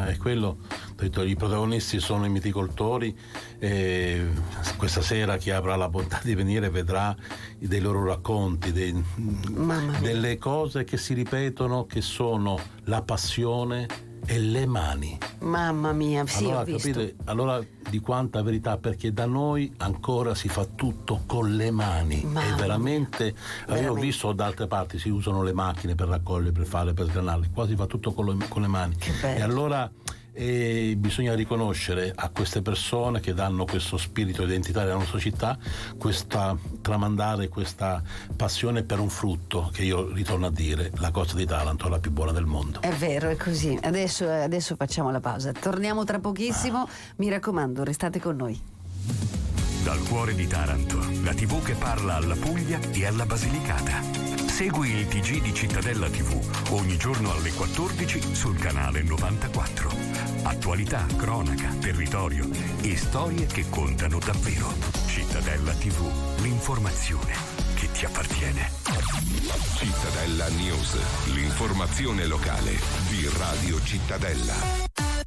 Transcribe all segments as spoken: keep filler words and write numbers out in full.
tema è quello, ho detto, i protagonisti sono i miticoltori, e questa sera chi avrà la bontà di venire vedrà dei loro racconti, dei, delle cose che si ripetono, che sono la passione e le mani. Mamma mia, sì, allora, ho visto. capite? Allora di quanta verità, perché da noi ancora si fa tutto con le mani. Mamma e veramente, mia. avevo visto da altre parti si usano le macchine per raccogliere, per fare, per sgranare, qua si fa tutto con le, con le mani. Che bello. E allora e bisogna riconoscere a queste persone che danno questo spirito identitario alla nostra città, questa tramandare questa passione per un frutto che, io ritorno a dire, la Costa di Taranto è la più buona del mondo. È vero, è così. Adesso, adesso facciamo la pausa, torniamo tra pochissimo. ah. Mi raccomando, restate con noi. Dal cuore di Taranto, la tivù che parla alla Puglia e alla Basilicata. Segui il T G di Cittadella tivù ogni giorno alle quattordici sul canale novantaquattro. Attualità, cronaca, territorio e storie che contano davvero. Cittadella tivù, l'informazione che ti appartiene. Cittadella News, l'informazione locale di Radio Cittadella.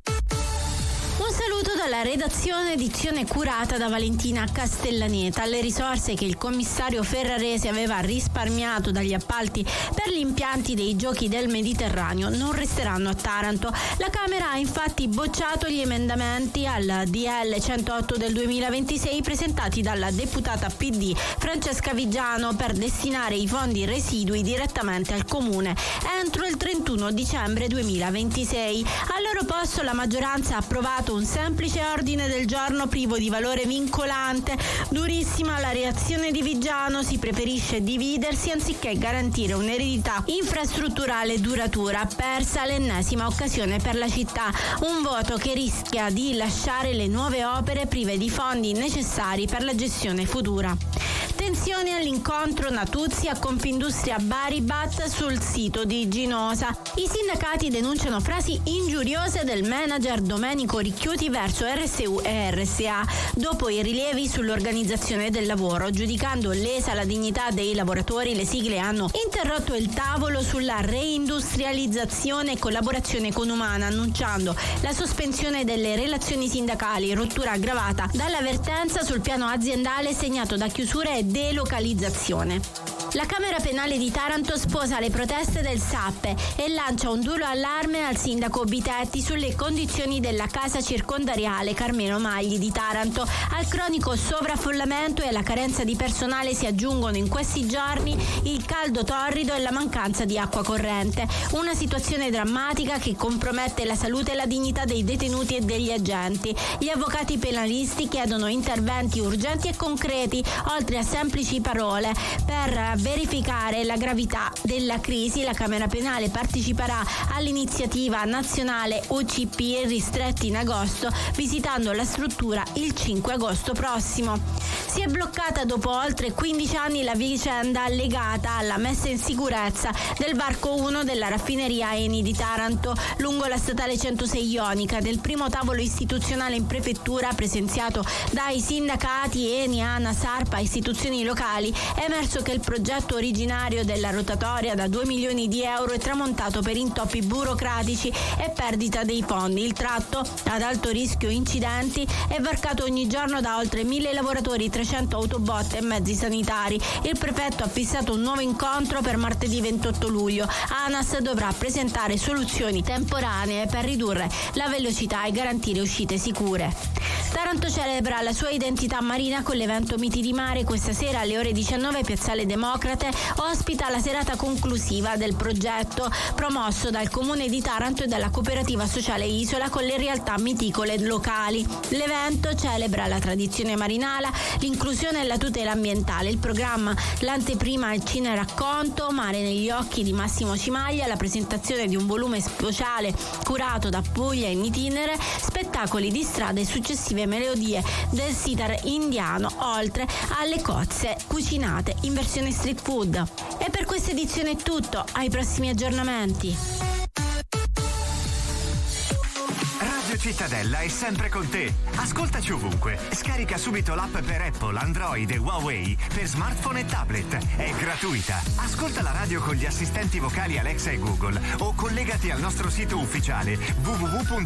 Un saluto dalla redazione, edizione curata da Valentina Castellaneta. Le risorse che il commissario ferrarese aveva risparmiato dagli appalti per gli impianti dei Giochi del Mediterraneo non resteranno a Taranto. La Camera ha infatti bocciato gli emendamenti al D L centootto del duemilaventisei presentati dalla deputata P D Francesca Vigiano per destinare i fondi residui direttamente al comune entro il trentuno dicembre duemilaventisei. Al loro posto la maggioranza ha approvato un semplice ordine del giorno privo di valore vincolante. Durissima la reazione di Vigiano, si preferisce dividersi anziché garantire un'eredità infrastrutturale duratura. Persa l'ennesima occasione per la città, un voto che rischia di lasciare le nuove opere prive di fondi necessari per la gestione futura. Tensioni all'incontro Natuzzi a Confindustria Baribat sul sito di Ginosa. I sindacati denunciano frasi ingiuriose del manager Domenico Ricchiuti verso R S U e R S A dopo i rilievi sull'organizzazione del lavoro. Giudicando lesa la dignità dei lavoratori, le sigle hanno interrotto il tavolo sulla reindustrializzazione e collaborazione con Umana, annunciando la sospensione delle relazioni sindacali, rottura aggravata dalla vertenza sul piano aziendale segnato da chiusure e delocalizzazione. La Camera Penale di Taranto sposa le proteste del Sappe e lancia un duro allarme al sindaco Bitetti sulle condizioni della casa circondariale Carmelo Magli di Taranto. Al cronico sovraffollamento e alla carenza di personale si aggiungono in questi giorni il caldo torrido e la mancanza di acqua corrente. Una situazione drammatica che compromette la salute e la dignità dei detenuti e degli agenti. Gli avvocati penalisti chiedono interventi urgenti e concreti, oltre a semplici parole. Per verificare la gravità della crisi, la Camera Penale parteciperà all'iniziativa nazionale O C P ristretti in agosto, visitando la struttura il cinque agosto prossimo. Si è bloccata dopo oltre quindici anni la vicenda legata alla messa in sicurezza del varco uno della raffineria Eni di Taranto lungo la statale centosei Ionica. Del primo tavolo istituzionale in prefettura, presenziato dai sindacati Eni, ANA, SARPA, istituzioni locali, è emerso che il progetto originario della rotatoria da due milioni di euro è tramontato per intoppi burocratici e perdita dei fondi. Il tratto, ad alto rischio incidenti, è varcato ogni giorno da oltre mille lavoratori, trecento autobotte e mezzi sanitari. Il prefetto ha fissato un nuovo incontro per martedì ventotto luglio. ANAS dovrà presentare soluzioni temporanee per ridurre la velocità e garantire uscite sicure. Taranto celebra la sua identità marina con l'evento Miti di Mare. Questa sera alle ore diciannove Piazzale Democrate ospita la serata conclusiva del progetto promosso dal Comune di Taranto e dalla Cooperativa Sociale Isola con le realtà miticole locali. L'evento celebra la tradizione marinara, l'inclusione e la tutela ambientale. Il programma, l'anteprima al cineracconto Mare negli occhi di Massimo Cimaglia, la presentazione di un volume speciale curato da Puglia in itinere, spettacoli di strada e successive melodie del sitar indiano, oltre alle cozze cucinate in versione street food. E per questa edizione è tutto, ai prossimi aggiornamenti. Radio Cittadella è sempre con te. Ascoltaci ovunque. Scarica subito l'app per Apple, Android e Huawei per smartphone e tablet. È gratuita. Ascolta la radio con gli assistenti vocali Alexa e Google o collegati al nostro sito ufficiale w w w punto